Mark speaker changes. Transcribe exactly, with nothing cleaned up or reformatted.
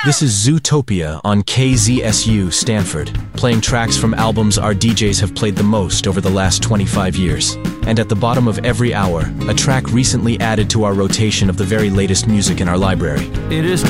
Speaker 1: This is Zootopia on K Z S U Stanford, playing tracks from albums our D Js have played the most over the last twenty-five years. And at the bottom of every hour, a track recently added to our rotation of the very latest music in our library.
Speaker 2: It is